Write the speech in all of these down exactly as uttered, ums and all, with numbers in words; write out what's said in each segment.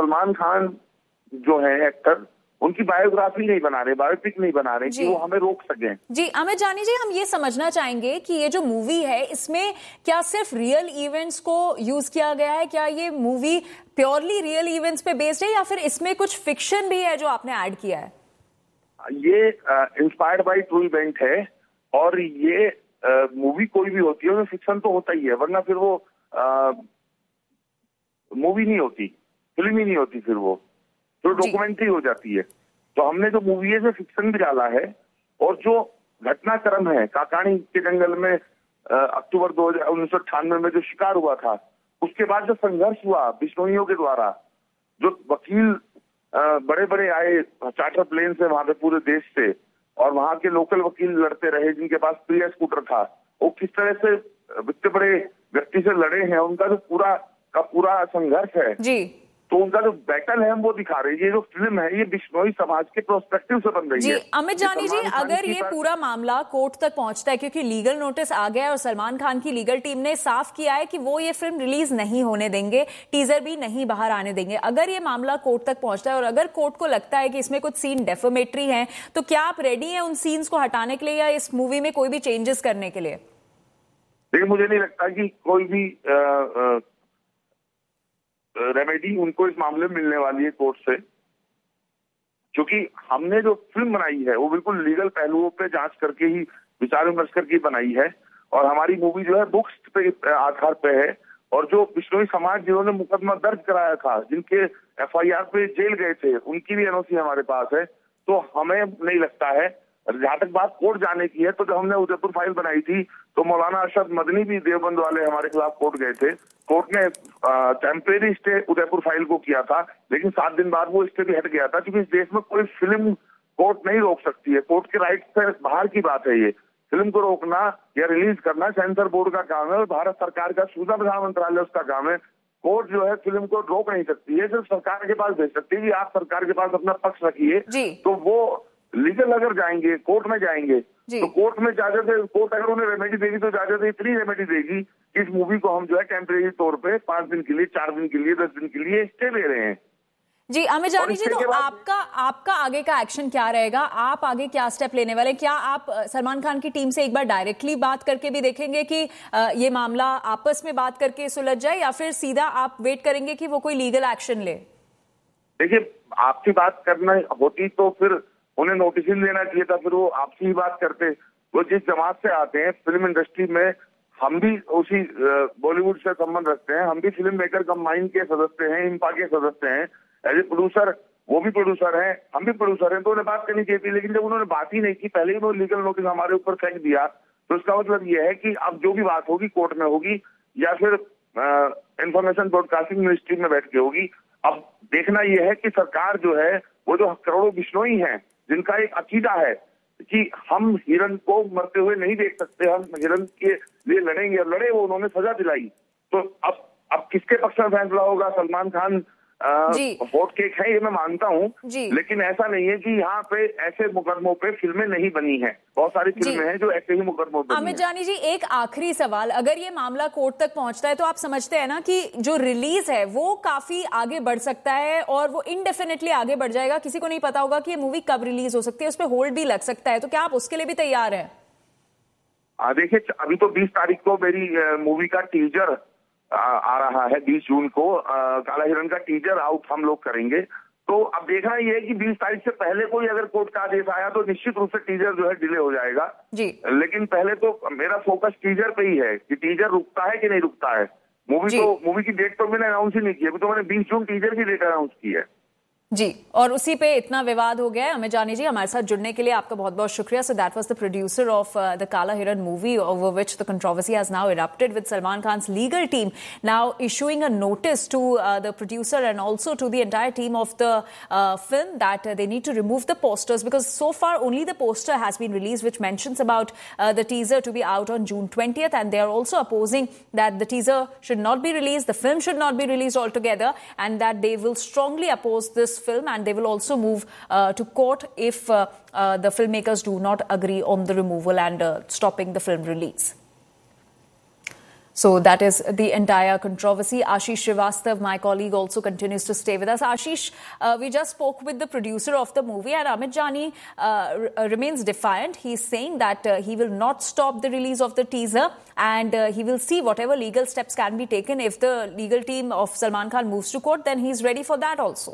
सलमान खान जो है एक्टर, उनकी बायोग्राफी नहीं बना रहे, बायोपिक नहीं बना रहे कि वो हमें रोक सकें। जी अमित जानी जी, हम ये समझना चाहेंगे कि ये जो मूवी है इसमें क्या सिर्फ रियल इवेंट्स को यूज किया गया है? क्या ये मूवी प्योरली रियल इवेंट्स पे बेस्ड है या फिर इसमें कुछ फिक्शन भी है जो आपने ऐड किया है? ये इंस्पायर्ड बाय ट्रू इवेंट है और ये मूवी uh, कोई भी होती है उसमें फिक्शन तो होता ही है, वरना फिर वो मूवी uh, नहीं होती, फिल्म ही नहीं होती, फिर वो तो डॉक्यूमेंट्री हो जाती है। तो हमने जो मूवी है फिक्शन भी डाला है और जो घटनाक्रम है काकानी के जंगल में अक्टूबर दो हजार उन्नीस सौ अट्ठानवे में जो शिकार हुआ था, उसके बाद जो संघर्ष हुआ बिश्नोइयों के द्वारा, जो वकील बड़े बड़े आए चार्टर प्लेन से वहां पे पूरे देश से, और वहां के लोकल वकील लड़ते रहे जिनके पास प्रिया स्कूटर था, वो किस तरह से इतने बड़े व्यक्ति से लड़े हैं, उनका जो पूरा का पूरा संघर्ष है जी, तो उनका जो बैटल है हम वो दिखा रही है। ये जो फिल्म है ये बिश्नोई समाज के प्रोस्पेक्टिव से बन रही जी, है। अमित जानी जी, अगर ये पूरा मामला कोर्ट तक पहुंचता है, क्योंकि लीगल नोटिस आ गया है और सलमान खान की लीगल टीम ने साफ किया है कि वो ये फिल्म रिलीज नहीं होने देंगे, टीजर भी नहीं बाहर आने देंगे, अगर ये मामला कोर्ट तक पहुंचता है और अगर कोर्ट को लगता है कि इसमें कुछ सीन डेफेमेटरी हैं, तो क्या आप रेडी हैं उन सीन्स को हटाने के लिए या इस मूवी में कोई भी चेंजेस करने के लिए? देखिए, मुझे नहीं लगता कि कोई भी आ, आ, रेमेडी उनको इस मामले में मिलने वाली है कोर्ट से, क्योंकि हमने जो फिल्म बनाई है वो बिल्कुल लीगल पहलुओं पे जांच करके ही विचार विमर्श करके बनाई है, और हमारी मूवी जो है बुक्स पे आधार पे है। और जो बिश्नोई समाज जिन्होंने मुकदमा दर्ज कराया था, जिनके एफ आई आर पे जेल गए थे, उनकी भी एन ओ सी हमारे पास है। तो हमें नहीं लगता है, जहां तक बात कोर्ट जाने की है, तो जब हमने उदयपुर फाइल बनाई थी तो मौलाना अरशद मदनी भी देवबंद वाले हमारे खिलाफ कोर्ट गए थे। कोर्ट ने टेम्परेरी स्टे उदयपुर फाइल को किया था, लेकिन सात दिन बाद वो स्टे भी हट गया था, क्योंकि इस देश में कोई फिल्म कोर्ट नहीं रोक सकती है। कोर्ट के राइट से बाहर की बात है ये। फिल्म को रोकना या रिलीज करना सेंसर बोर्ड का काम है और भारत सरकार का सूचना प्रसारण मंत्रालय उसका काम है। कोर्ट जो है फिल्म को रोक नहीं सकती है, सिर्फ सरकार के पास भेज सकती है कि आप सरकार के पास अपना पक्ष रखिए। तो वो लीगल अगर जाएंगे, कोर्ट में जाएंगे, तो कोर्ट में इजाजत है, कोर्ट अगर उन्हें रेमेडी देगी तो इजाजत इतनी रेमेडी देगी कि इस मूवी को हम जो है टेम्परेरी तौर पे पांच दिन के लिए, चार दिन के लिए, दस दिन के लिए स्टे दे रहे हैं। जी अमित जानी जी, तो आपका आपका आगे का एक्शन क्या रहेगा? आप आगे क्या स्टेप लेने वाले? क्या आप सलमान खान की टीम से एक बार डायरेक्टली बात करके भी देखेंगे कि ये मामला आपस में बात करके सुलझ जाए, या फिर सीधा आप वेट करेंगे कि वो कोई लीगल एक्शन ले? देखिए, आपसी बात करना होती तो फिर उन्हें नोटिस ही देना चाहिए था, फिर वो आपसी ही बात करते। वो जिस जमात से आते हैं फिल्म इंडस्ट्री में, हम भी उसी बॉलीवुड से संबंध रखते हैं, हम भी फिल्म मेकर कंबाइन के सदस्य हैं, इम्पा के सदस्य हैं, एज ए प्रोड्यूसर वो भी प्रोड्यूसर हैं, हम भी प्रोड्यूसर हैं, तो उन्हें बात करनी चाहिए थी। लेकिन जब उन्होंने बात ही नहीं की, पहले ही वो लीगल नोटिस हमारे ऊपर फेंक दिया, तो इसका मतलब ये है कि अब जो भी बात होगी कोर्ट में होगी या फिर इंफॉर्मेशन ब्रॉडकास्टिंग मिनिस्ट्री में बैठ के होगी। अब देखना यह है कि सरकार जो है, वो जो करोड़ों बिश्नोई हैं जिनका एक अकीदा है कि हम हिरन को मरते हुए नहीं देख सकते, हम हिरन के लिए लड़ेंगे, और लड़े, वो उन्होंने सजा दिलाई। तो अब अब किसके पक्ष में फैसला होगा? सलमान खान वोट केक है, ये मैं मानता हूँ, लेकिन ऐसा नहीं है कि यहाँ पे ऐसे मुकदमों पे फिल्में नहीं बनी हैं। बहुत सारी फिल्में हैं जो ऐसे ही मुकदमों पे। अमित जानी जी, एक आखिरी सवाल, अगर ये मामला कोर्ट तक पहुंचता है तो आप समझते हैं ना कि जो रिलीज है वो काफी आगे बढ़ सकता है और वो इनडेफिनेटली आगे बढ़ जाएगा? किसी को नहीं पता होगा कि ये मूवी कब रिलीज हो सकती है, उस पर होल्ड भी लग सकता है, तो क्या आप उसके लिए भी तैयार हैं? देखिए, अभी तो बीस तारीख को मेरी मूवी का टीजर आ, आ रहा है, बीस जून को आ, काला हिरन का टीजर आउट हम लोग करेंगे। तो अब देखना ये है कि बीस तारीख से पहले कोई अगर कोर्ट का आदेश आया तो निश्चित रूप से टीजर जो है डिले हो जाएगा जी। लेकिन पहले तो मेरा फोकस टीजर पे ही है कि टीजर रुकता है कि नहीं रुकता है। मूवी तो मूवी की डेट तो मैंने अनाउंस ही नहीं की, अभी तो मैंने बीस जून टीजर की डेट अनाउंस की है जी, और उसी पे इतना विवाद हो गया है। अमित जानी जी, हमारे साथ जुड़ने के लिए आपका बहुत बहुत शुक्रिया। So that was the producer of the काला हिरन movie, over which the controversy has now erupted with Salman Khan's legal team now issuing a notice to uh, the producer and also to the entire team of the uh, film that uh, they need to remove the posters, because so far only the poster has been released which mentions about uh, the teaser to be out on June twentieth, and they are also opposing that the teaser should not be released, the film should not be released altogether, and that they will strongly oppose this film, and they will also move uh, to court if uh, uh, the filmmakers do not agree on the removal and uh, stopping the film release. So that is the entire controversy. Ashish Srivastav, my colleague, also continues to stay with us. Ashish, uh, we just spoke with the producer of the movie, and Amit Jani uh, remains defiant. He's saying that uh, he will not stop the release of the teaser, and uh, he will see whatever legal steps can be taken. If the legal team of Salman Khan moves to court, then he's ready for that also.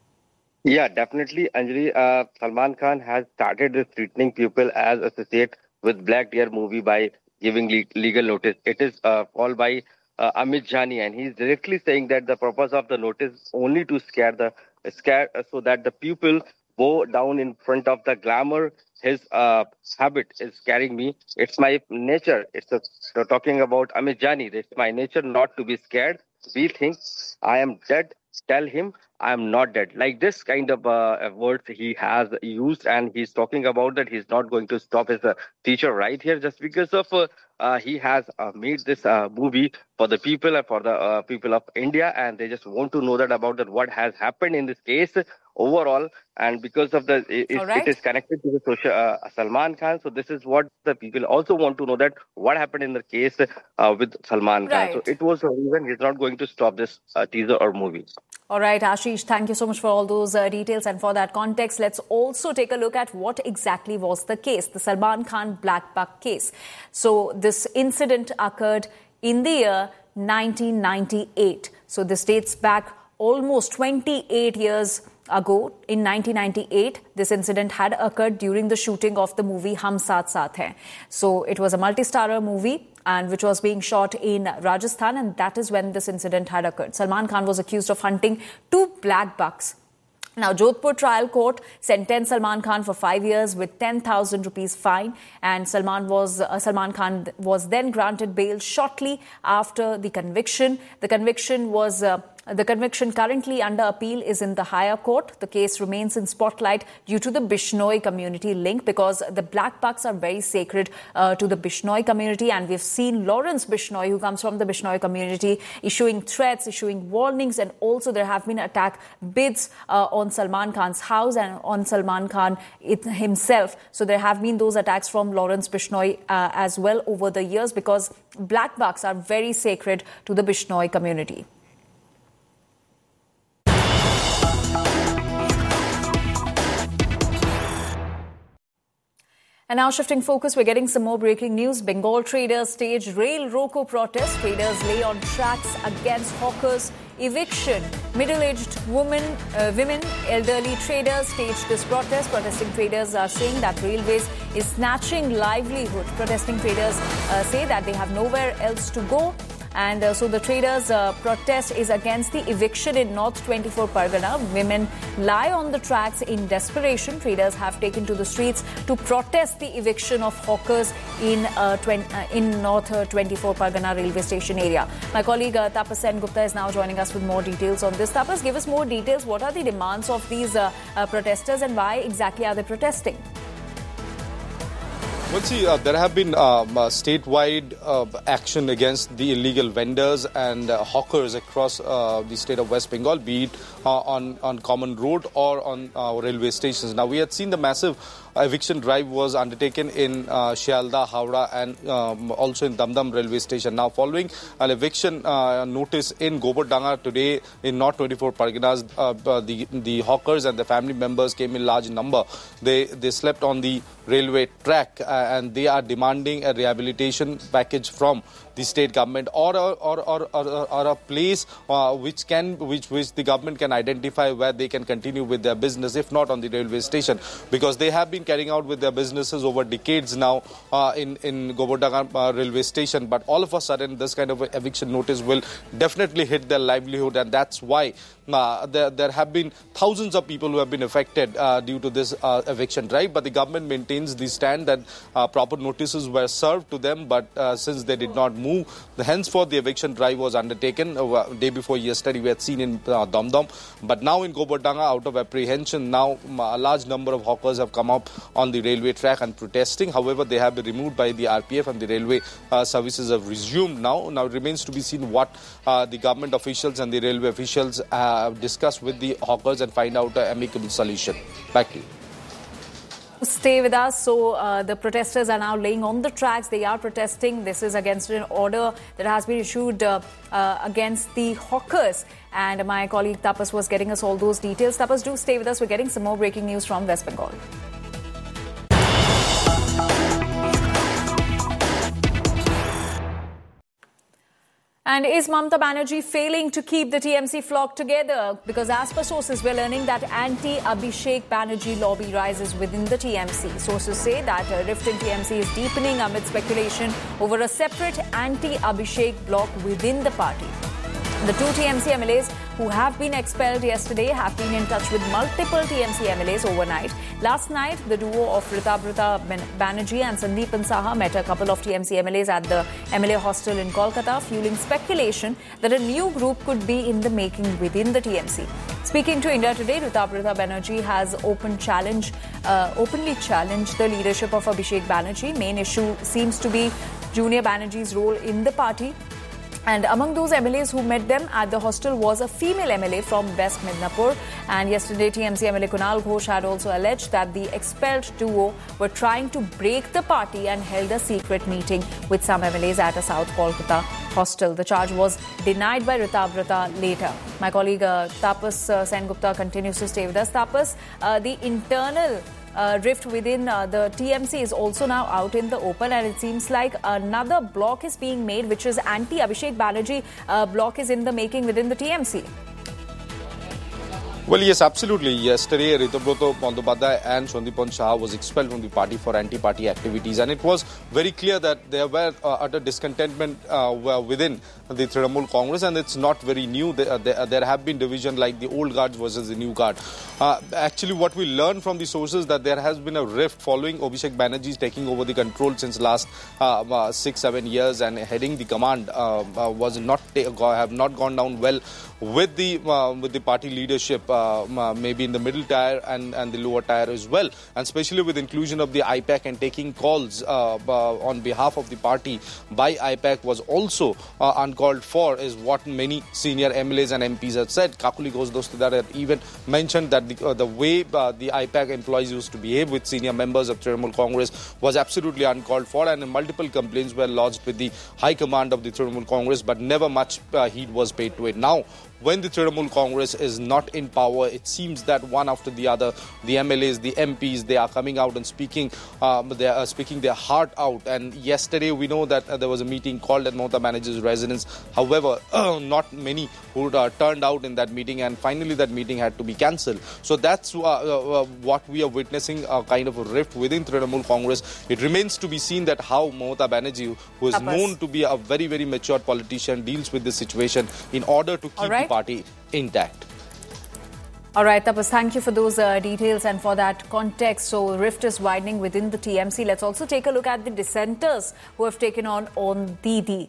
Yeah, definitely, Anjali. Uh, Salman Khan has started threatening people as associate with Black Deer movie by giving le legal notice. It is uh, called by uh, Amit Jani, and he's directly saying that the purpose of the notice is only to scare the scare uh, so that the people bow down in front of the glamour. His uh, habit is scaring me. It's my nature. It's a, so talking about Amit Jani. It's my nature not to be scared. We think I am dead. Tell him I am not dead. Like this kind of uh, words he has used, and he's talking about that he's not going to stop his uh, teacher right here just because of uh, uh, he has uh, made this uh, movie for the people and for the uh, people of India, and they just want to know that about that what has happened in this case overall, and because of the it, right. it is connected to the social uh, Salman Khan. So this is what the people also want to know, that what happened in the case uh, with Salman Khan. Right. So it was a reason he's not going to stop this uh, teaser or movie. All right, Ashish, thank you so much for all those uh, details and for that context. Let's also take a look at what exactly was the case, the Salman Khan Black Buck case. So this incident occurred in the year nineteen ninety-eight. So this dates back almost twenty-eight years ago. In nineteen ninety-eight, this incident had occurred during the shooting of the movie Hum Saath Saath Hain. So it was a multi-starrer movie, and which was being shot in Rajasthan, and that is when this incident had occurred. Salman Khan was accused of hunting two black bucks. Now, Jodhpur trial court sentenced Salman Khan for five years with ten thousand rupees fine, and Salman was uh, Salman Khan was then granted bail shortly after the conviction. The conviction was uh, The conviction currently under appeal is in the higher court. The case remains in spotlight due to the Bishnoi community link, because the black bucks are very sacred uh, to the Bishnoi community, and we've seen Lawrence Bishnoi, who comes from the Bishnoi community, issuing threats, issuing warnings, and also there have been attack bids uh, on Salman Khan's house and on Salman Khan it himself. So there have been those attacks from Lawrence Bishnoi uh, as well over the years, because black bucks are very sacred to the Bishnoi community. And now shifting focus, we're getting some more breaking news. Bengal traders stage rail roko protest. Traders lay on tracks against hawkers. Eviction. Middle-aged women, uh, women, elderly traders staged this protest. Protesting traders are saying that railways is snatching livelihood. Protesting traders uh, say that they have nowhere else to go. And uh, so the traders' uh, protest is against the eviction in North twenty-four Pargana. Women lie on the tracks in desperation. Traders have taken to the streets to protest the eviction of hawkers in uh, uh, in North uh, twenty-four Pargana railway station area. My colleague uh, Tapas Sen Gupta is now joining us with more details on this. Tapas, give us more details. What are the demands of these uh, uh, protesters, and why exactly are they protesting? Well, see, uh, there have been um, uh, statewide uh, action against the illegal vendors and uh, hawkers across uh, the state of West Bengal, be it uh, on, on common road or on uh, railway stations. Now, we had seen the massive eviction drive was undertaken in uh, Shialda, Howrah, and um, also in Damdam railway station. Now, following an eviction uh, notice in Gobardanga today in North twenty-four Parganas, uh, the the hawkers and the family members came in large number. They they slept on the railway track, uh, and they are demanding a rehabilitation package from the state government, or a, or, or, or, or a place uh, which can which which the government can identify where they can continue with their business, if not on the railway station, because they have been carrying out with their businesses over decades now uh, in in Gobardanga uh, railway station. But all of a sudden, this kind of eviction notice will definitely hit their livelihood, and that's why uh, there there have been thousands of people who have been affected uh, due to this uh, eviction drive. But the government maintains the stand that uh, proper notices were served to them, but uh, since they did not move, the henceforth the eviction drive was undertaken. Uh, day before yesterday, we had seen in uh, Damdam, but now in Gobardanga, out of apprehension, now a large number of hawkers have come up on the railway track and protesting. However, they have been removed by the R P F, and the railway uh, services have resumed now. Now it remains to be seen what uh, the government officials and the railway officials have discussed with the hawkers and find out an amicable solution. Back to you. Stay with us. So uh, the protesters are now laying on the tracks. They are protesting. This is against an order that has been issued uh, uh, against the hawkers. And my colleague Tapas was getting us all those details. Tapas, do stay with us. We're getting some more breaking news from West Bengal. And is Mamata Banerjee failing to keep the T M C flock together? Because as per sources, we're learning that anti-Abhishek Banerjee lobby rises within the T M C. Sources say that a rift in T M C is deepening amid speculation over a separate anti-Abhishek bloc within the party. The two T M C M L As who have been expelled yesterday have been in touch with multiple T M C M L As overnight. Last night, the duo of Ritabrata Banerjee and Sandeepan Saha met a couple of T M C M L As at the M L A hostel in Kolkata, fueling speculation that a new group could be in the making within the T M C. Speaking to India Today, Ritabrata Banerjee has open challenge, uh, openly challenged the leadership of Abhishek Banerjee. Main issue seems to be Junior Banerjee's role in the party. And among those M L As who met them at the hostel was a female M L A from West Midnapur. And yesterday, T M C M L A Kunal Ghosh had also alleged that the expelled duo were trying to break the party and held a secret meeting with some M L As at a South Kolkata hostel. The charge was denied by Ritabrata later. My colleague uh, Tapas uh, Sengupta continues to stay with us. Tapas, uh, the internal Uh, rift within uh, the T M C is also now out in the open, and it seems like another bloc is being made, which is anti-Abhishek Banerjee uh, bloc is in the making within the T M C. Well, yes, absolutely. Yesterday, Ritabrata Bandyopadhyay and Sandeepan Saha was expelled from the party for anti-party activities, and it was very clear that there were uh, utter discontentment uh, within the Trinamool Congress, and it's not very new. There, there, there have been division like the old guards versus the new guard. Uh, actually, what we learned from the sources that there has been a rift following Abhishek Banerjee taking over the control since last uh, uh, six, seven years and heading the command uh, uh, was not have not gone down well with the uh, with the party leadership. Uh, maybe in the middle tier and, and the lower tier as well, and especially with inclusion of the I PAC and taking calls uh, uh, on behalf of the party by I PAC was also uh, uncalled for, is what many senior M L As and M Ps have said. Kakuli Ghosh Dostidar had even mentioned that the, uh, the way uh, the I PAC employees used to behave with senior members of Trinamool Congress was absolutely uncalled for, and multiple complaints were lodged with the high command of the Trinamool Congress, but never much uh, heed was paid to it. Now, when the Trinamool Congress is not in power, it seems that one after the other, the M L As, the M Ps, they are coming out and speaking, um, they are speaking their heart out. And yesterday, we know that uh, there was a meeting called at Mamata Banerjee's residence. However, uh, not many who uh, turned out in that meeting, and finally that meeting had to be cancelled. So that's uh, uh, what we are witnessing, a kind of a rift within Trinamool Congress. It remains to be seen that how Mamata Banerjee, who is Tapas. known to be a very, very mature politician, deals with this situation in order to keep the party intact. All right, Tapas, thank you for those uh, details and for that context. So, rift is widening within the T M C. Let's also take a look at the dissenters who have taken on on Didi.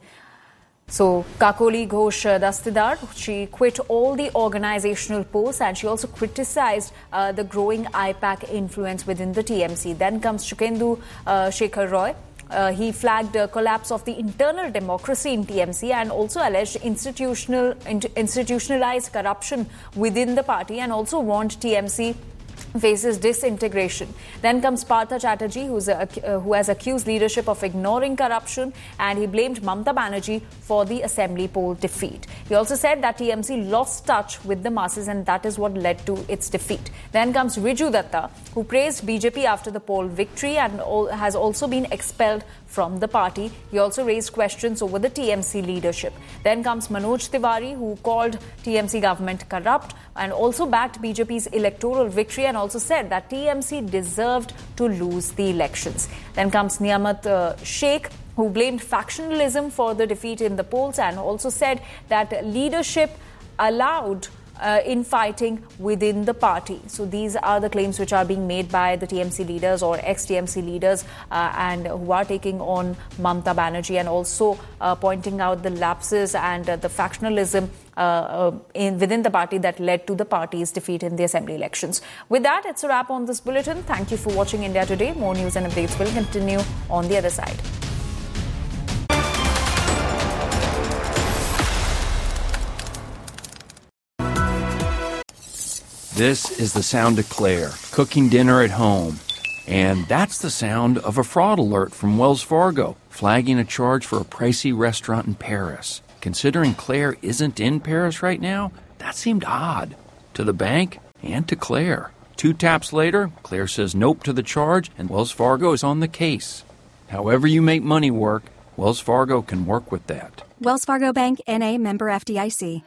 So, Kakuli Ghosh Dostidar, she quit all the organizational posts, and she also criticized uh, the growing I PAC influence within the T M C. Then comes Shukendu uh, Shekhar Roy. Uh, he flagged a collapse of the internal democracy in T M C and also alleged institutional institutionalized corruption within the party, and also warned T M C faces disintegration. Then comes Partha Chatterjee, who's a, uh, who has accused leadership of ignoring corruption, and he blamed Mamata Banerjee for the assembly poll defeat. He also said that T M C lost touch with the masses, and that is what led to its defeat. Then comes Riju Datta, who praised B J P after the poll victory and all, has also been expelled from the party. He also raised questions over the T M C leadership. Then comes Manoj Tiwari, who called T M C government corrupt and also backed B J P's electoral victory, and also said that T M C deserved to lose the elections. Then comes Niyamat uh, Sheikh, who blamed factionalism for the defeat in the polls, and also said that leadership allowed Uh, infighting within the party. So these are the claims which are being made by the T M C leaders or ex-T M C leaders uh, and who are taking on Mamata Banerjee, and also uh, pointing out the lapses and uh, the factionalism uh, uh, in, within the party that led to the party's defeat in the assembly elections. With that, it's a wrap on this bulletin. Thank you for watching India Today. More news and updates will continue on the other side. This is the sound of Claire, cooking dinner at home. And that's the sound of a fraud alert from Wells Fargo, flagging a charge for a pricey restaurant in Paris. Considering Claire isn't in Paris right now, that seemed odd to the bank and to Claire. Two taps later, Claire says nope to the charge, and Wells Fargo is on the case. However you make money work, Wells Fargo can work with that. Wells Fargo Bank, N A, member F D I C.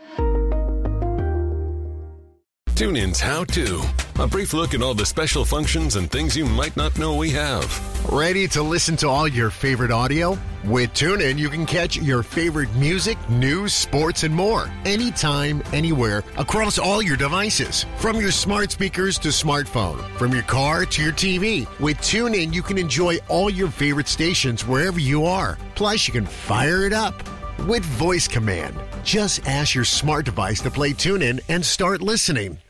TuneIn's How To. A brief look at all the special functions and things you might not know we have. Ready to listen to all your favorite audio? With TuneIn, you can catch your favorite music, news, sports, and more. Anytime, anywhere, across all your devices. From your smart speakers to smartphone. From your car to your T V. With TuneIn, you can enjoy all your favorite stations wherever you are. Plus, you can fire it up with voice command. Just ask your smart device to play TuneIn and start listening.